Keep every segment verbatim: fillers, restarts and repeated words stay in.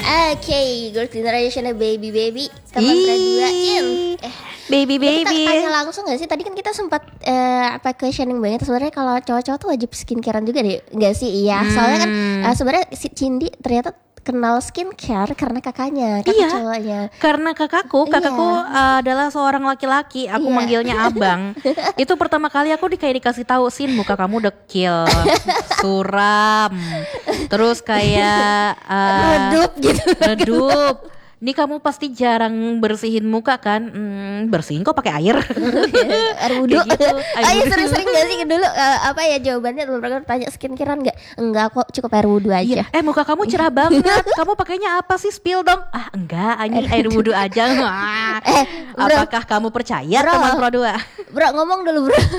Oke, Girls' Generation Baby Baby teman kedua Cin. Eh, baby baby. Kita tanya langsung gak sih? Tadi kan kita sempat uh, apa questioning banget. Sebenarnya kalau cowok-cowok tuh wajib skincarean juga deh, nggak sih? Iya. Hmm. Soalnya kan uh, sebenarnya si Cindy ternyata kenal skincare karena kakaknya, kakak iya, cowoknya. Karena kakakku, kakakku iya. uh, adalah seorang laki-laki. Aku iya. manggilnya abang. Itu pertama kali aku di, kayak dikasih tahu, Sin, muka kamu dekil, suram, terus kayak uh, redup gitu. Redup. Ini kamu pasti jarang bersihin muka kan? Hmm, bersihin kok pakai air. Air wudhu. Gitu. Ayo sering-sering gak sih dulu uh, apa ya jawabannya teman-teman tanya skincarean nggak? Enggak kok, cukup air wudhu aja. Iya. Eh muka kamu cerah banget. Kamu pakainya apa sih? Spill dong. Ah enggak, ini air wudhu aja. Wah. Eh, bro, apakah kamu percaya bro, teman Pro dua? Bro ngomong dulu bro.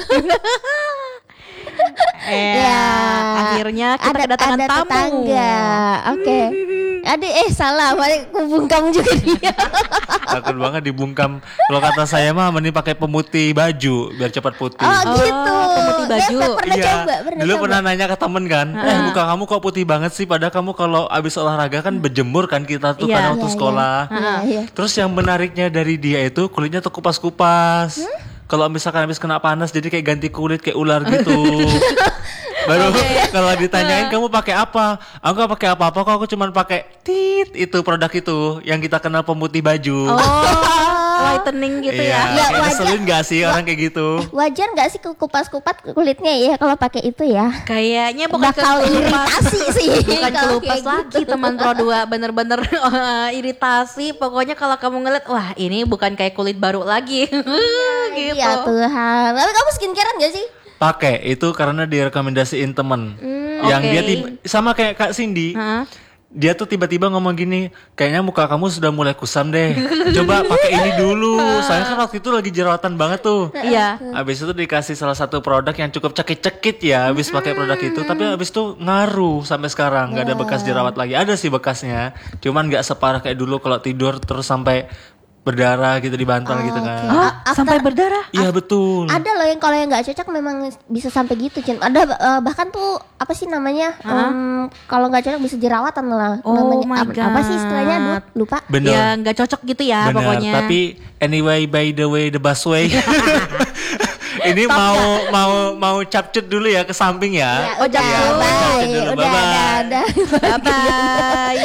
Eh, ya, akhirnya kita ada, kedatangan ada tamu. Tetangga. Oke. Okay. Adik eh salah, balik kubungkam juga dia. Takut banget dibungkam. Kalau kata saya mah mending pakai pemutih baju biar cepat putih. Oh gitu. Oh, pemutih baju. Eh, pernah iya. coba, pernah Dulu coba. pernah nanya ke temen kan, uh. eh muka kamu kok putih banget sih? Padahal kamu kalau abis olahraga kan berjemur kan kita tuh yeah. kadang waktu yeah, sekolah. Yeah. Yeah, yeah. Terus yang menariknya dari dia itu kulitnya tuh kupas-kupas. Hmm? Kalau misalkan habis kena panas jadi kayak ganti kulit kayak ular gitu. Baru okay. Kalau ditanyain kamu pakai apa? Aku gak pakai apa-apa kok, aku cuma pakai tit itu produk itu yang kita kenal pemutih baju. Oh, whitening gitu iya, ya. Ya wajar. Keselin gak sih orang kayak gitu? Wajar gak sih kupas-kupat kulitnya ya kalau pakai itu ya? Kayaknya bukan bakal iritasi sih. Bukan kelupas lagi gitu. Teman Pro dua bener-bener uh, iritasi. Pokoknya kalau kamu ngeliat, wah ini bukan kayak kulit baru lagi. Gitu. Ya Tuhan. Tapi kamu skincarean gak sih? Pakai itu karena direkomendasiin temen hmm, yang okay. dia tiba, sama kayak Kak Cindy. Uh-huh. Dia tuh tiba-tiba ngomong gini, kayaknya muka kamu sudah mulai kusam deh. Coba pakai ini dulu. Soalnya kan waktu itu lagi jerawatan banget tuh. Iya. Abis itu dikasih salah satu produk yang cukup cekit-cekit ya. Abis pakai produk itu, tapi abis itu ngaruh sampai sekarang. Gak ada bekas jerawat lagi. Ada sih bekasnya, cuman gak separah kayak dulu kalau tidur terus sampai berdarah gitu di bantal oh, gitu kan. Okay. Oh, sampai berdarah? Iya betul. Ada loh yang kalau yang nggak cocok memang bisa sampai gitu, Cin. Ada uh, bahkan tuh apa sih namanya? Uh-huh. Um, kalau nggak cocok bisa jerawatan malah. Oh namanya my God. Apa sih istilahnya? Aduh, lupa. Bener. Ya nggak cocok gitu ya. Bener. Pokoknya. Tapi anyway, by the way, the bus way. Ini Stop mau gak? mau mau capcut dulu ya ke samping ya. Ya, udah, ya, bye. Udah, bye bye. Bye bye.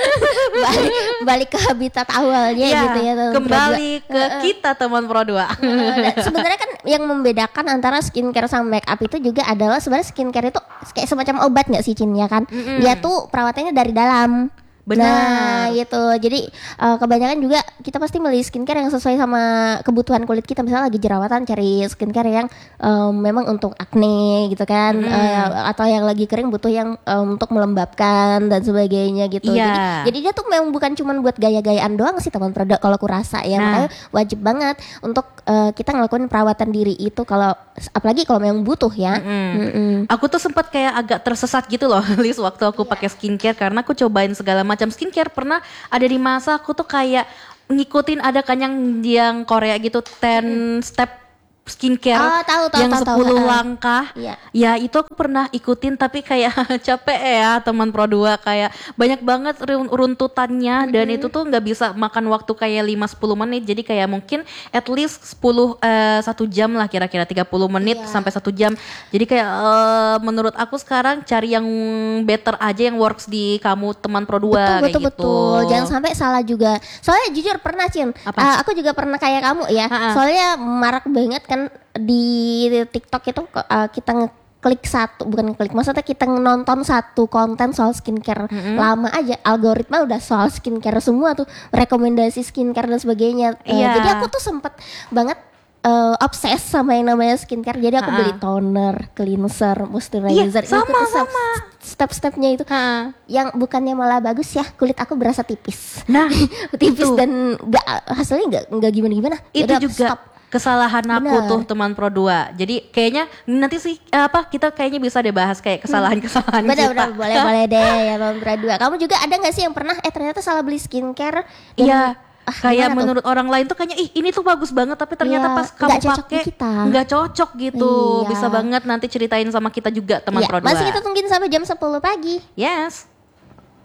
balik, balik ke habitat awalnya ya, gitu ya. Kembali ke uh, kita teman Pro dua. Uh, sebenarnya kan yang membedakan antara skincare sama make up itu juga adalah sebenarnya skincare itu kayak semacam obat nggak sih, Cin, ya kan? Mm-hmm. Dia tuh perawatannya dari dalam. Benar. Nah gitu. Jadi uh, kebanyakan juga kita pasti milih skincare yang sesuai sama kebutuhan kulit kita. Misalnya lagi jerawatan cari skincare yang um, memang untuk acne gitu kan. Hmm. uh, Atau yang lagi kering butuh yang um, untuk melembabkan dan sebagainya gitu. Yeah. Jadi, jadi dia tuh memang bukan cuma buat gaya-gayaan doang sih teman produk kalau aku rasa ya. Nah. Makanya wajib banget untuk uh, kita ngelakuin perawatan diri itu kalau apalagi kalau memang butuh ya. Mm-mm. Mm-mm. Aku tuh sempat kayak agak tersesat gitu loh Lis waktu aku yeah. pakai skincare karena aku cobain segala macam macam skincare. Pernah ada di masa aku tuh kayak ngikutin ada kan yang yang Korea gitu ten step skincare oh, tahu, tahu, yang tahu, sepuluh tahu. langkah. Iya. Ya itu aku pernah ikutin tapi kayak capek ya teman Pro dua, kayak banyak banget runtutannya. Mm-hmm. Dan itu tuh nggak bisa makan waktu kayak lima sampai sepuluh menit. Jadi kayak mungkin at least sepuluh uh, satu jam lah kira-kira tiga puluh menit yeah. sampai satu jam. Jadi kayak uh, menurut aku sekarang cari yang better aja yang works di kamu teman Pro dua. Betul betul kayak betul. Gitu. Jangan sampai salah juga. Soalnya jujur pernah, Cin. Uh, aku juga pernah kayak kamu ya. Ha-ha. Soalnya marak banget kan di TikTok itu uh, kita ngeklik satu, bukan ngeklik, maksudnya kita nonton satu konten soal skincare. Mm-hmm. Lama aja algoritma udah soal skincare semua tuh, rekomendasi skincare dan sebagainya. Uh, yeah. Jadi aku tuh sempet banget Uh, obses sama yang namanya skincare. Jadi aku uh-uh. beli toner, cleanser, moisturizer. Iya, sama step, sama. Step-stepnya itu uh-uh. yang bukannya malah bagus ya, kulit aku berasa tipis. Nah, tipis itu. Dan nggak hasilnya nggak nggak gimana-gimana. Itu Yaudah, juga stop. Kesalahan aku Bener. tuh teman Pro dua. Jadi kayaknya nanti sih apa kita kayaknya bisa deh bahas kayak kesalahan-kesalahan bener, kita. Bener, boleh boleh deh ya teman Pro dua. Kamu juga ada nggak sih yang pernah eh ternyata salah beli skincare? Iya. Ah, kayak menurut tuh? Orang lain tuh kayaknya ih ini tuh bagus banget tapi ternyata iya, pas kamu pakai nggak cocok gitu. Iya. Bisa banget nanti ceritain sama kita juga teman iya, Pro dua. Masih kita tungguin sampai jam sepuluh pagi. Yes.